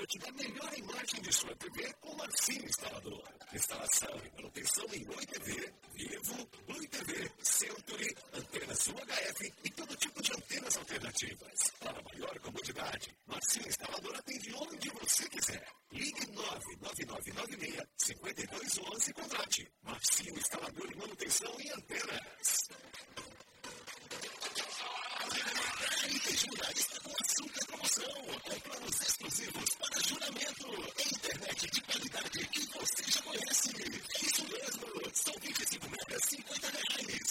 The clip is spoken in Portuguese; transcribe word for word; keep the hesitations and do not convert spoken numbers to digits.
desfrute da melhor imagem de sua T V com o Marfim Instalador. Instalação e manutenção em Oi T V, Vivo, Oi T V, Century, antenas